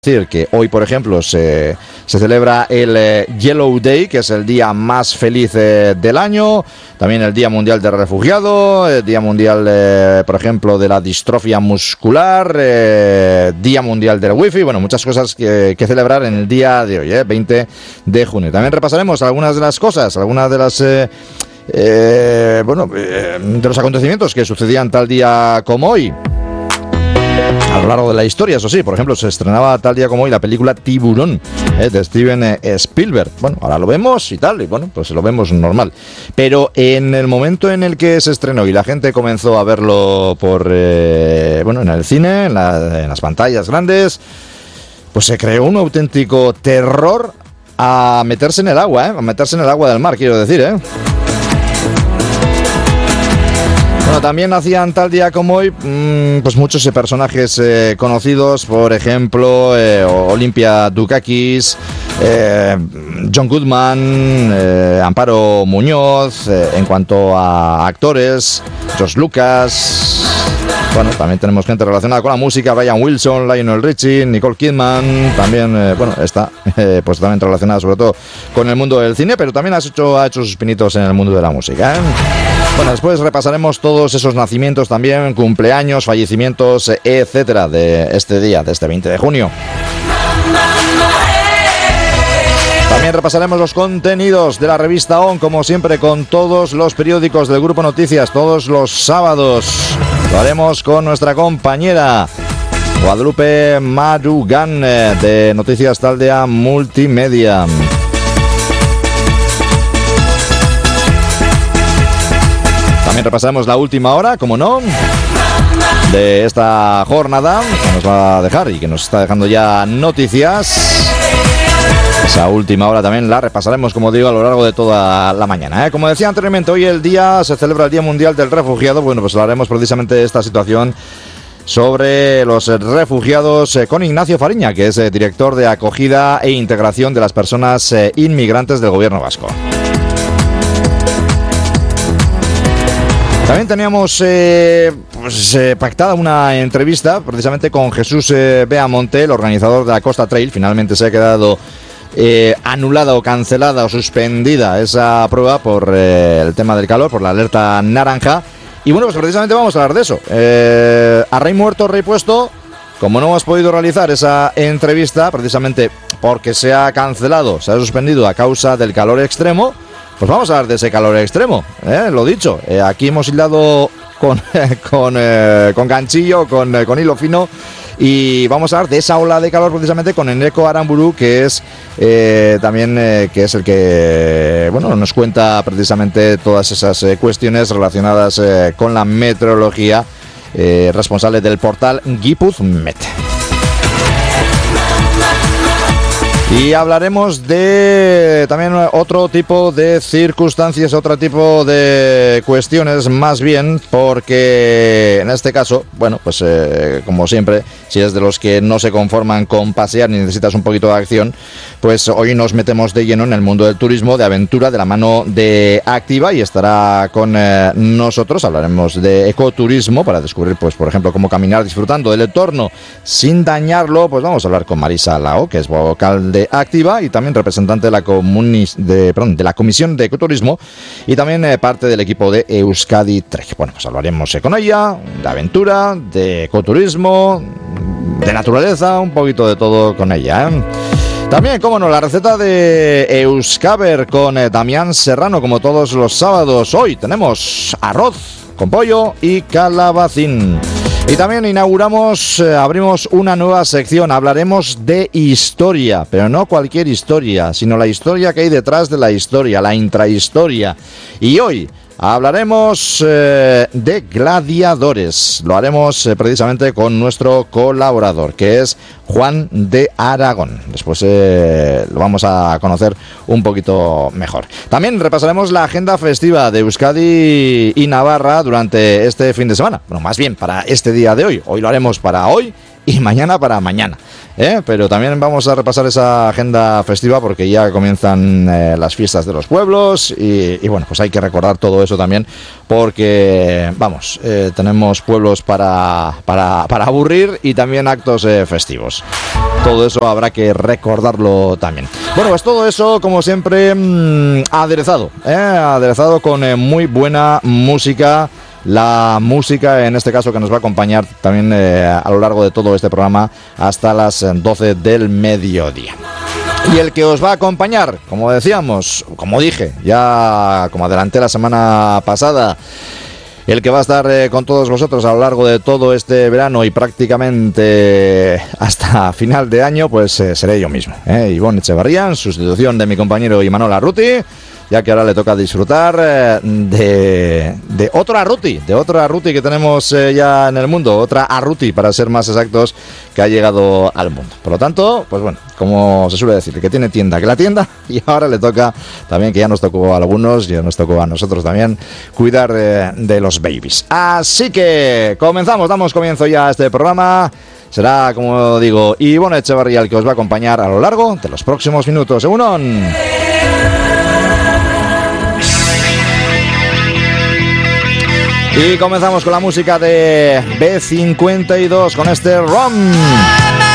Decir que hoy, por ejemplo, se celebra el Yellow Day, que es el día más feliz del año, también el Día Mundial del Refugiado, el Día Mundial, por ejemplo, de la distrofia muscular, Día Mundial del Wifi, bueno, muchas cosas que celebrar en el día de hoy, 20 de junio. También repasaremos algunas de las cosas, algunas de las... de los acontecimientos que sucedían tal día como hoy. A lo largo de la historia, eso sí, por ejemplo, se estrenaba tal día como hoy la película Tiburón, de Steven Spielberg. Bueno, ahora lo vemos y tal, y bueno, pues lo vemos normal. Pero en el momento en el que se estrenó y la gente comenzó a verlo en el cine, en las pantallas grandes, pues se creó un auténtico terror a meterse en el agua, a meterse en el agua del mar, quiero decir, Bueno, también hacían tal día como hoy pues muchos personajes conocidos, por ejemplo Olympia Dukakis, John Goodman, Amparo Muñoz, en cuanto a actores, George Lucas. Bueno, también tenemos gente relacionada con la música, Brian Wilson, Lionel Richie, Nicole Kidman, también, está pues también relacionada sobre todo con el mundo del cine, pero también ha hecho sus pinitos en el mundo de la música, Bueno, después repasaremos todos esos nacimientos también, cumpleaños, fallecimientos, etcétera, de este día, de este 20 de junio. También repasaremos los contenidos de la revista ON, como siempre, con todos los periódicos del Grupo Noticias, todos los sábados. Lo haremos con nuestra compañera Guadalupe Marugán, de Noticias Taldea Multimedia. También repasaremos la última hora, como no, de esta jornada que nos va a dejar y que nos está dejando ya noticias. Esa última hora también la repasaremos, como digo, a lo largo de toda la mañana, Como decía anteriormente, hoy se celebra el Día Mundial del Refugiado. Bueno, pues hablaremos precisamente de esta situación sobre los refugiados con Ignacio Fariña, que es director de acogida e integración de las personas inmigrantes del Gobierno vasco. También teníamos pactada una entrevista precisamente con Jesús Beamonte, el organizador de la Costa Trail. Finalmente se ha quedado anulada o cancelada o suspendida esa prueba por el tema del calor, por la alerta naranja. Y bueno, pues precisamente vamos a hablar de eso. A rey muerto, rey puesto. Como no hemos podido realizar esa entrevista, precisamente porque se ha cancelado, se ha suspendido a causa del calor extremo, pues vamos a hablar de ese calor extremo, lo dicho. Aquí hemos hilado con ganchillo, con hilo fino, y vamos a hablar de esa ola de calor precisamente con Eneko Aramburu, que es también que es el que nos cuenta precisamente todas esas cuestiones relacionadas con la meteorología, responsable del portal Gipuzmet. Y hablaremos de también otro tipo de circunstancias, otro tipo de cuestiones, más bien, porque en este caso, como siempre, si eres de los que no se conforman con pasear ni necesitas un poquito de acción, pues hoy nos metemos de lleno en el mundo del turismo, de aventura, de la mano de Activa, y estará con nosotros. Hablaremos de ecoturismo para descubrir, pues por ejemplo, cómo caminar disfrutando del entorno sin dañarlo. Pues vamos a hablar con Marisa Lao, que es vocal de Activa y también representante de la Comisión de Ecoturismo, y también parte del equipo de Euskadi Trek. Bueno, pues hablaremos con ella de aventura, de ecoturismo, de naturaleza, un poquito de todo con ella, También, cómo no, la receta de Euskaber con Damián Serrano, como todos los sábados. Hoy tenemos arroz con pollo y calabacín. Y también abrimos una nueva sección. Hablaremos de historia, pero no cualquier historia, sino la historia que hay detrás de la historia, la intrahistoria. Y hoy hablaremos de gladiadores. Lo haremos precisamente con nuestro colaborador, que es Juan de Aragón. Después lo vamos a conocer un poquito mejor. También repasaremos la agenda festiva de Euskadi y Navarra durante este fin de semana. Bueno, más bien para este día de hoy. Hoy lo haremos para hoy y mañana para mañana. Pero también vamos a repasar esa agenda festiva porque ya comienzan las fiestas de los pueblos y bueno, pues hay que recordar todo eso también porque, vamos, tenemos pueblos para aburrir y también actos festivos. Todo eso habrá que recordarlo también. Bueno, pues todo eso, como siempre, aderezado con muy buena música. La música, en este caso, que nos va a acompañar también a lo largo de todo este programa hasta las 12 del mediodía. Y el que os va a acompañar, como decíamos, como dije, ya como adelanté la semana pasada, el que va a estar con todos vosotros a lo largo de todo este verano y prácticamente hasta final de año, pues seré yo mismo, Ivonne Echevarría, en sustitución de mi compañero Imanol Arruti, ya que ahora le toca disfrutar de otro Arruti que tenemos ya en el mundo, otra Arruti para ser más exactos, que ha llegado al mundo. Por lo tanto, pues bueno, como se suele decir, que tiene tienda, que la tienda, y ahora le toca también, que ya nos tocó a algunos, ya nos tocó a nosotros también, cuidar de los babies. Así que comenzamos, damos comienzo ya a este programa. Será, como digo, Ivonne Echevarría el que os va a acompañar a lo largo de los próximos minutos. ¡Egunon! Y comenzamos con la música de B52, con este ROM.